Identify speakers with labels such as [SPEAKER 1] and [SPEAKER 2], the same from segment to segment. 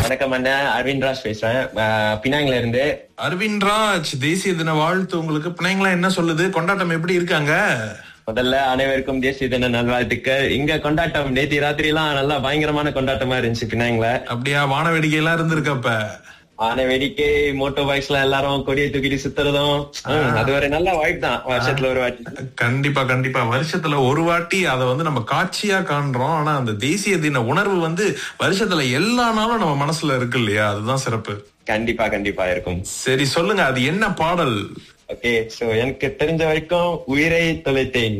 [SPEAKER 1] வணக்கம் அண்ணா, அரவிந்த் ராஜ் பேசுறேன், பினாங்ல இருந்து.
[SPEAKER 2] அரவிந்த் ராஜ், தேசிய தின வாழ்த்து உங்களுக்கு. பிள்ளைங்களா என்ன சொல்லுது? கொண்டாட்டம் எப்படி இருக்காங்க?
[SPEAKER 1] முதல்ல அனைவருக்கும் தேசிய தின நல்வாழ்த்துக்கள். இங்க கொண்டாட்டம் நேற்று ராத்திரி எல்லாம் நல்லா பயங்கரமான கொண்டாட்டமா இருந்துச்சு பினாங்ல.
[SPEAKER 2] அப்படியா? வான வேடிக்கை எல்லாம் இருந்திருக்கப்ப?
[SPEAKER 1] ஆன வேடிக்கை, மோட்டோ பைக்ஸ்ல எல்லாரும் கொடியை தூக்கிட்டு சுத்துறதும், அது ஒரு நல்ல வாய்ப்பு தான் வருஷத்துல ஒரு வாட்டி.
[SPEAKER 2] கண்டிப்பா கண்டிப்பா, வருஷத்துல ஒரு வாட்டி அதை நம்ம காட்சியா காண்றோம். ஆனா அந்த தேசிய தின உணர்வு வருஷத்துல எல்லா நாளும் நம்ம மனசுல இருக்கு இல்லையா? அதுதான் சிறப்பு.
[SPEAKER 1] கண்டிப்பா கண்டிப்பா இருக்கும்.
[SPEAKER 2] சரி சொல்லுங்க, அது என்ன பாடல்?
[SPEAKER 1] ஓகே, சோ எனக்கு தெரிஞ்ச வரைக்கும் உயிரை தொலைத்தேன்,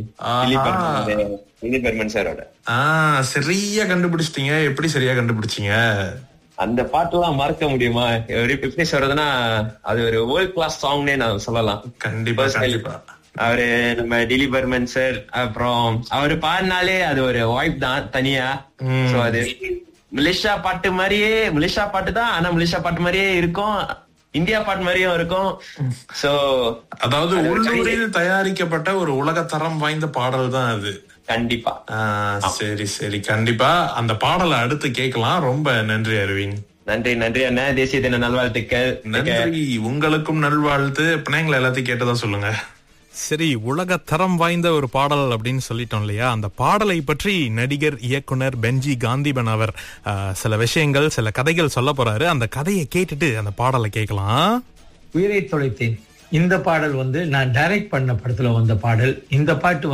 [SPEAKER 1] திலீப் வர்மன் சாரோட.
[SPEAKER 2] சரியா கண்டுபிடிச்சிட்டீங்க. எப்படி சரியா கண்டுபிடிச்சீங்க?
[SPEAKER 1] அந்த பாட்டுலாம் மறக்க முடியுமா? எப்படி சொல்றதுன்னா, அது ஒரு வேர்ல்ட் கிளாஸ் சாங்னே நான் சொல்லலாம்.
[SPEAKER 2] கண்டிப்பா கண்டிப்பா.
[SPEAKER 1] அவரு நம்ம திலீப் வர்மன் சார், அப்புறம் அவரு பாடினாலே அது ஒரு வாய்ப் தான் தனியா. சோ அது மலேசியா பாட்டு மாதிரியே, மலேசியா பாட்டு தான், ஆனா மலேசியா பாட்டு மாதிரியே இருக்கும், இந்தியா பாட்டு மாதிரியும் இருக்கும். சோ
[SPEAKER 2] அதாவது உள்ளூரில் தயாரிக்கப்பட்ட ஒரு உலகத்தரம் வாய்ந்த பாடல் தான் அது.
[SPEAKER 1] கண்டிப்பா.
[SPEAKER 2] சரி சரி, கண்டிப்பா அந்த பாடலை அடுத்து கேட்கலாம். ரொம்ப நன்றி அரவிந்த்.
[SPEAKER 1] நன்றி நன்றி அண்ணா, தேசிய தின நல்வாழ்த்துக்கள்.
[SPEAKER 2] நன்றி, உங்களுக்கும் நல்வாழ்த்து. பிள்ளைங்களை எல்லாத்தையும் கேட்டதா சொல்லுங்க.
[SPEAKER 3] சரி, உலக தரம் வாய்ந்த ஒரு பாடல் அப்படின்னு சொல்லிட்டோம் இல்லையா? அந்த பாடலை பற்றி நடிகர் இயக்குனர் பென்ஜி காந்திபன் அவர் சில விஷயங்கள், சில கதைகள் சொல்ல போறாரு. அந்த கதையை கேட்டுட்டு அந்த பாடலை கேட்கலாம்.
[SPEAKER 4] உயிரை தொலைத்தேன் இந்த பாடல் நான் டைரக்ட் பண்ண படத்துல வந்த பாடல். இந்த பாட்டு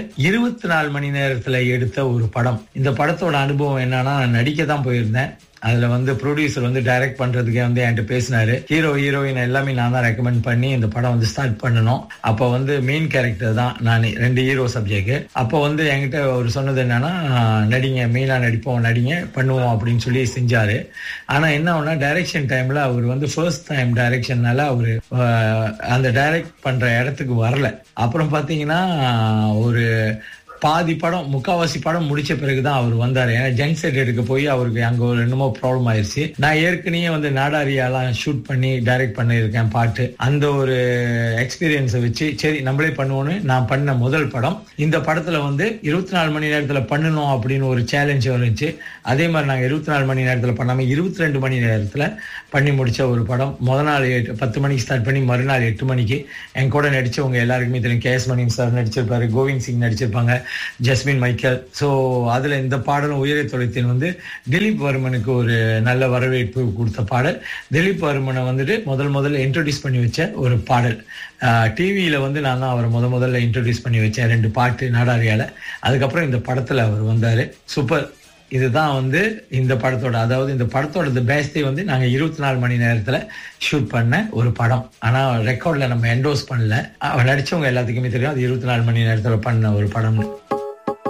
[SPEAKER 4] 24 மணி நேரத்துல எடுத்த ஒரு படம். இந்த படத்தோட அனுபவம் என்னன்னா, நான் நடிக்க தான் போயிருந்தேன். அதுல ப்ரொடியூசர் டைரக்ட் பண்றதுக்கே என்கிட்ட பேசினாரு. ஹீரோ ஹீரோயின் எல்லாமே நான் தான் ரெக்கமெண்ட் பண்ணி இந்த படம் ஸ்டார்ட் பண்ணணும். அப்ப மெயின் கேரக்டர் தான் நான், 2 ஹீரோ சப்ஜெக்ட். அப்போ என்கிட்ட அவர் சொன்னது என்னன்னா, நடிங்க, மெயினா நடிப்போம், நடிங்க, பண்ணுவோம் அப்படின்னு சொல்லி செஞ்சாரு. ஆனா என்ன ஒன்னா, டைரக்ஷன் டைம்ல அவர் ஃபர்ஸ்ட் டைம் டைரக்ஷன்னால அவரு அந்த டைரக்ட் பண்ற இடத்துக்கு வரல. அப்புறம் பாத்தீங்கன்னா ஒரு பாதி படம், முக்காவாசி படம் முடிச்ச பிறகுதான் அவர் வந்தாரு. ஏன்னா ஜங்க் செட் எடுக்க போய் அவருக்கு அங்க ஒரு என்னமோ ப்ராப்ளம் ஆயிடுச்சு. நான் ஏற்கனவே நாடாரியாலாம் ஷூட் பண்ணி டைரக்ட் பண்ணியிருக்கேன் பாட்டு. அந்த ஒரு எக்ஸ்பீரியன்ஸை வச்சு சரி நம்மளே பண்ணுவோன்னு நான் பண்ண முதல் படம். இந்த படத்துல 24 மணி நேரத்துல பண்ணணும் அப்படின்னு ஒரு சேலஞ்ச் இருந்துச்சு. அதே மாதிரி நாங்க 24 மணி நேரத்துல பண்ணாம 22 மணி நேரத்துல பண்ணி முடிச்ச ஒரு படம். முதல் நாள் 10 மணிக்கு ஸ்டார்ட் பண்ணி மறுநாள் 8 மணிக்கு. என் கூட நடிச்சவங்க எல்லாருக்குமே தெரியும். கேஎஸ் மணி சார் நடிச்சிருப்பாரு, கோவிந்த் சிங் நடிச்சிருப்பாங்க, ஜஸ்மின் மைக்கேல். சோ அதுல இந்த பாடலும் உயிரை தொலைத்தேன் திலீப் வர்மனுக்கு ஒரு நல்ல வரவேற்பு கொடுத்த பாடல். திலீப் வர்மனை முதல்ல இன்ட்ரோடியூஸ் பண்ணி வச்ச ஒரு பாடல். டிவியில நான் தான் அவரை முதல்ல இன்ட்ரோடியூஸ் பண்ணி வச்சேன் 2 பாட்டு நாடாரியால. அதுக்கப்புறம் இந்த படத்துல அவர் வந்தாரு. சூப்பர். இதுதான் இந்த படத்தோட, அதாவது இந்த படத்தோட பேஸ்டே நாங்க 24 மணி நேரத்துல ஷூட் பண்ண ஒரு படம். ஆனா ரெக்கார்ட்ல நம்ம என்டோஸ் பண்ணல. நடிச்சவங்க எல்லாத்துக்குமே தெரியும் அது 24 மணி நேரத்துல பண்ண ஒரு படம்.